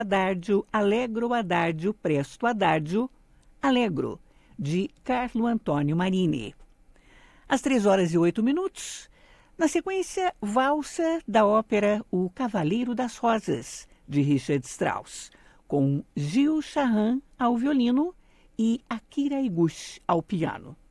Adagio, Allegro, Adagio, Presto, Adagio, Allegro, de Carlo Antonio Marini. Às 3h08, na sequência, Valsa da ópera O Cavaleiro das Rosas, de Richard Strauss, com Gil Shahan ao violino e Akira Iguchi ao piano.